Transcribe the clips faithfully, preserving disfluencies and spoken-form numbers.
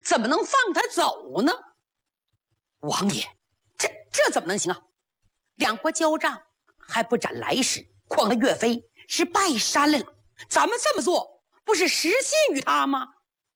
怎么能放他走呢？王爷，这这怎么能行啊？两国交战还不斩来使，况那岳飞是拜山来了，咱们这么做不是失信于他吗？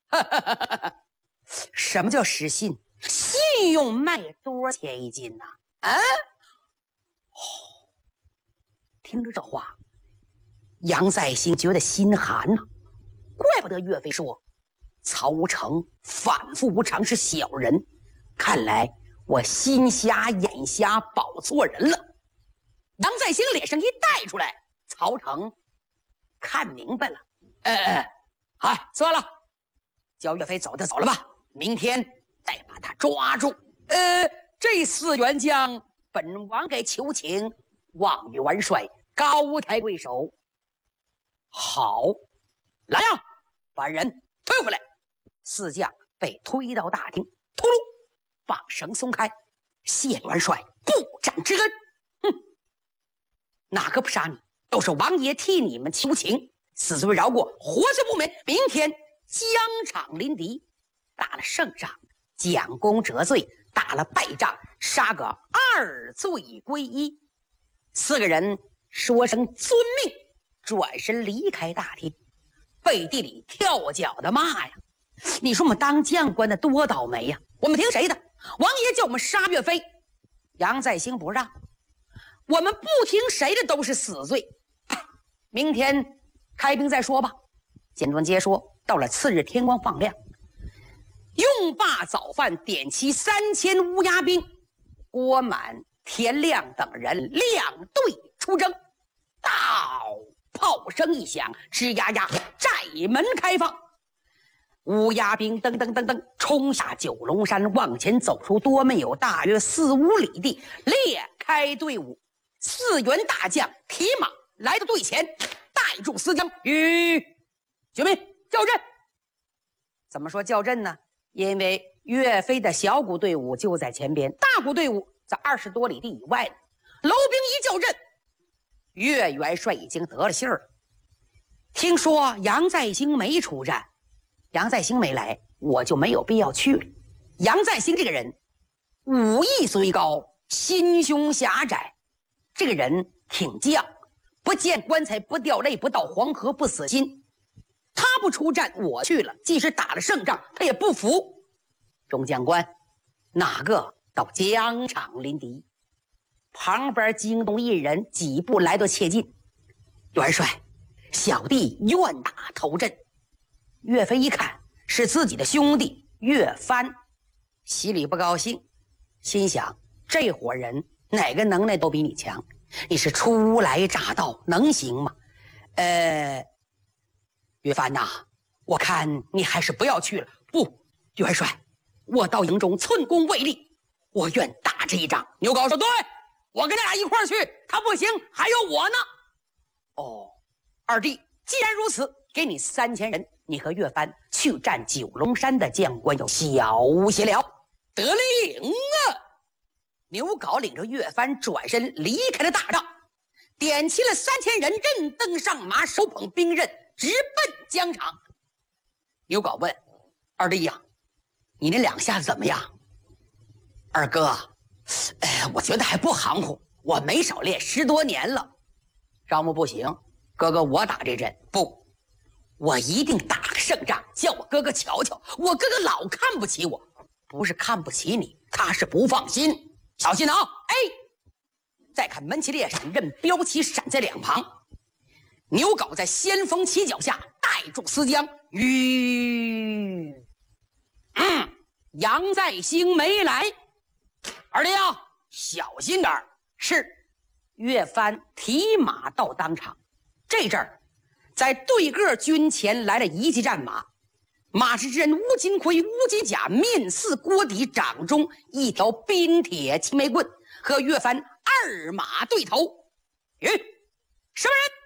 什么叫失信？信用卖多少钱一斤呢、啊？啊？哦，听着这话，杨再兴觉得心寒呐、啊，怪不得岳飞说曹成反复无常是小人，看来我心瞎眼瞎保错人了。杨再兴脸上一带出来，曹成看明白了，哎哎，好，算了，叫岳飞走就走了吧，明天再把他抓住。呃，这四员将本王给求情，望元帅高抬贵手。好，来呀、啊，把人推回来。四将被推到大厅，突噜，把绳松开。谢元帅不斩之恩，哼，哪个不杀你？都是王爷替你们求情，死罪饶过，活罪不免。明天疆场临敌，打了胜仗奖功折罪，打了败仗杀个二罪归一。四个人说声遵命，转身离开大厅，背地里跳脚的骂呀，你说我们当将官的多倒霉呀！我们听谁的？王爷叫我们杀岳飞，杨再兴不让，我们不听谁的都是死罪。明天开兵再说吧。简短接说，到了次日天光放亮，用罢早饭，点齐三千乌鸦兵，郭满、田亮等人亮队出征。到炮声一响，吱呀呀，寨门开放。乌鸦兵噔噔噔噔冲下九龙山，往前走出多没有大约四五里地，列开队伍。四员大将提马来到队前，带住四将与军民叫阵。怎么说叫阵呢？因为岳飞的小股队伍就在前边，大股队伍在二十多里地以外。楼兵一叫阵，岳元帅已经得了信儿了。听说杨再兴没出战，杨再兴没来，我就没有必要去了。杨再兴这个人武艺虽高，心胸狭窄，这个人挺犟，不见棺材不掉泪，不到黄河不死心。他不出战，我去了，即使打了胜仗，他也不服。众将官哪个到疆场临敌？旁边惊动一人，几步来到切近。元帅，小弟愿打头阵。岳飞一看是自己的兄弟岳帆，心里不高兴，心想这伙人哪个能耐都比你强，你是初来乍到，能行吗？呃，岳帆呐，我看你还是不要去了。不，元帅，我到营中寸功未立，我愿打这一仗。牛皋说对，我跟他俩一块儿去，他不行还有我呢。哦，二弟既然如此，给你三千人，你和岳帆去战九龙山的将官有小协了。得令啊！牛皋领着岳帆转身离开了大帐，点齐了三千人，任登上马，手捧兵刃，直奔疆场。牛皋问二弟呀，你那两下怎么样？二哥，哎，我觉得还不含糊，我没少练，十多年了。招募不行，哥哥我打这阵。不，我一定打个胜仗，叫我哥哥瞧瞧。我哥哥老看不起我，不是看不起你，他是不放心。小心啊！哎，再看门旗列闪，任标旗闪在两旁。牛皋在先锋旗脚下带住四将，吁，嗯，杨再兴没来。二弟啊，小心点儿。是。岳帆提马到当场，这阵儿在对个军前来了一骑战马，马氏之人乌金盔、乌金甲，面似锅底，掌中一条冰铁青梅棍，和岳帆二马对头。吁，什么人？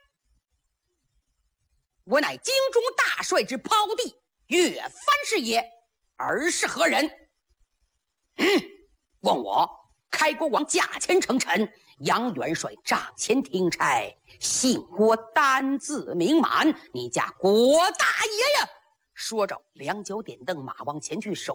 我乃京中大帅之胞弟岳帆是也，儿是何人？嗯，问我开国王驾前称臣，杨元帅帐前听差，姓郭，单字名满，你家郭大爷呀！说着，两脚点凳，马往前去，手